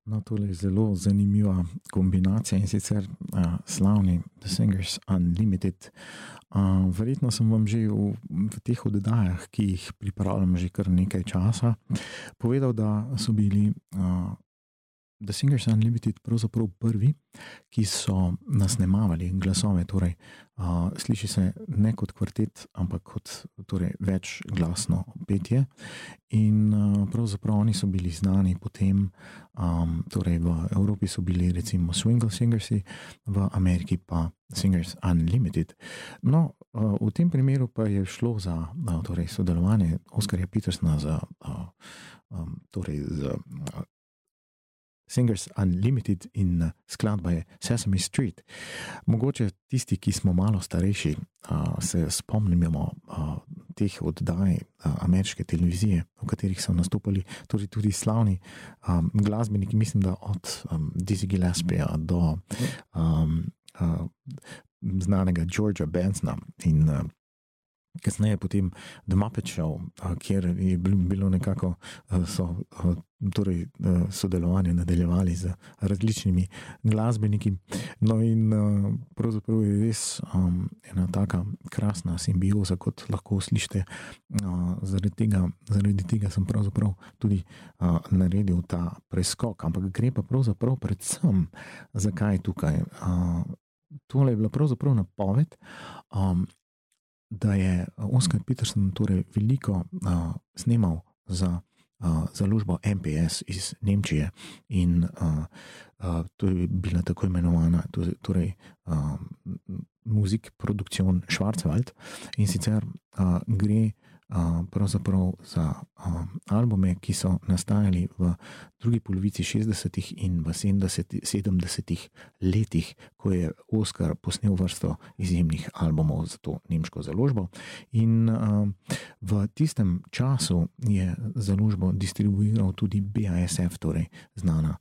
No, tole je zelo zanimiva kombinacija in sicer slavni The Singers Unlimited. Verjetno sem vam že v teh oddajah, ki jih pripravljam že kar nekaj časa, povedal, da so bili The Singers Unlimited pravzaprav prvi, ki so nasnemavali glasove, torej sliši se ne kot kvartet, ampak kot torej večglasno petje. In pravzaprav oni so bili znani potem, torej v Evropi so bili recimo Swingle Singersi, v Ameriki pa Singers Unlimited. No, v tem primeru pa je šlo za torej sodelovanje Oskarja Petersona z Singers Unlimited in skladba je Sesame Street. Mogoče tisti, ki smo malo starejši, se spomnimo teh oddaj ameriške televizije, v katerih so nastopali torej tudi slavni glasbeniki, mislim, da od Dizzy Gillespieja do znanega Georgea Bensona in kasneje potem The Muppet Show, kjer je bilo nekako torej sodelovanje nadaljevali z različnimi glasbeniki. No in pravzaprav je res ena taka krasna simbioza, kot lahko slišite. Zaradi tega sem pravzaprav tudi naredil ta preskok, ampak gre pa pravzaprav predvsem zakaj tukaj. Tole je bila pravzaprav napoved, da je Oskar Peterson torej veliko snemal za založbo MPS iz Nemčije in to je bila tako imenovana torej Musikproduktion Schwarzwald in sicer gre pravzaprav za albume, ki so nastajali v drugi polovici 60. in v 70. letih, ko je Oskar posnel vrsto izjemnih albumov za to nemško založbo. In v tistem času je založbo distribuiral tudi BASF, torej znana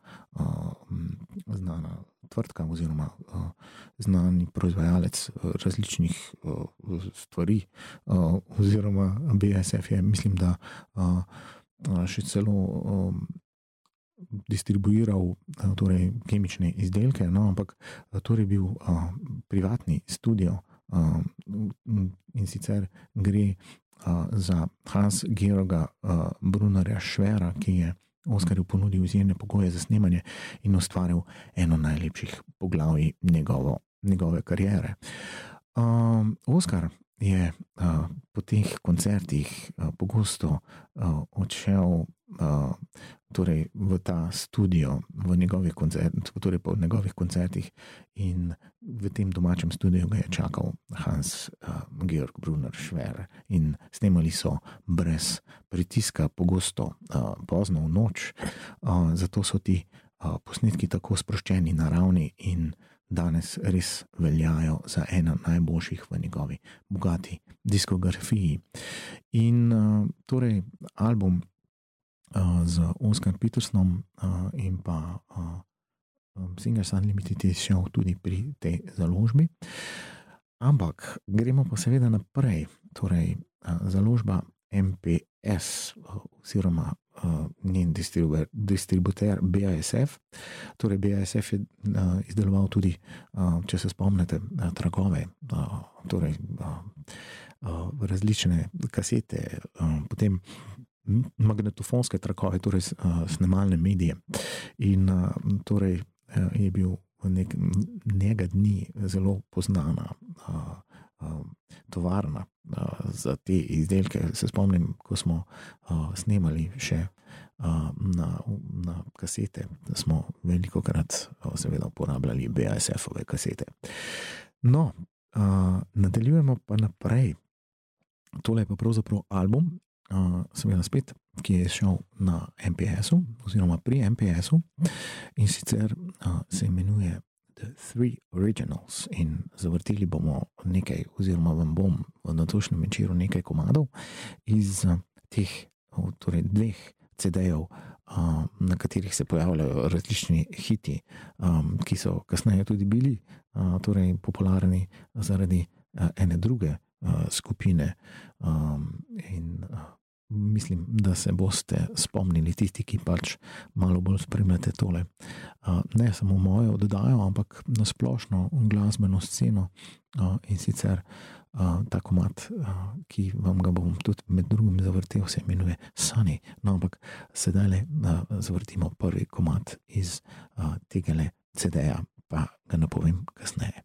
tvrtka oziroma znani proizvajalec različnih stvari oziroma BASF je, mislim, da še celo distribuiral torej kemične izdelke, no, ampak torej bil privatni studio in sicer gre za Hans-Georga Brunnerja Schwera, ki je Oskarju ponudil izjemne pogoje za snemanje in ustvaril eno najlepših poglavij njegove kariere. Oskar je po teh koncertih pogosto odšel torej v ta studio torej po njegovih koncertih in v tem domačem studiu ga je čakal Hans-Georg Brunner Schwer in snemali so brez pritiska, pogosto pozno v noč, zato so ti posnetki tako sproščeni, naravni in danes res veljajo za eno najboljših v njegovi bogati diskografiji. In torej album z Oscar Petersonom in pa Singers Unlimited je šel tudi pri tej založbi. Ampak gremo pa seveda naprej, torej založba MPS oziroma njen distributer BASF. Torej BASF je izdeloval tudi, če se spomnite, tragove, torej različne kasete, potem magnetofonske trakove, torej snemalne medije. In torej je bil nekaj dni zelo poznana tovarna za te izdelke. Se spomnim, ko smo snemali še na kasete, da smo velikokrat seveda uporabljali BASF-ove kasete. No, nadaljujemo pa naprej. Tole je pa pravzaprav album, seveda spet, ki je šel na MPS-u oziroma pri MPS-u in sicer se imenuje The Three Originals in zavrteli bomo nekaj oziroma vam bom v natošnjem večeru nekaj komadov iz teh torej dveh CD-jev, na katerih se pojavljajo različni hiti, ki so kasneje tudi bili torej popularni zaradi ene druge skupine in mislim, da se boste spomnili tisti, ki pač malo bolj spremljate tole. Ne samo mojo oddajo, ampak nasplošno glasbeno sceno in sicer ta komad, ki vam ga bom tudi med drugim zavrtel, se imenuje Sunny. No, ampak sedaj zavrtimo prvi komad iz tegale CD-ja, pa ga napovem kasneje.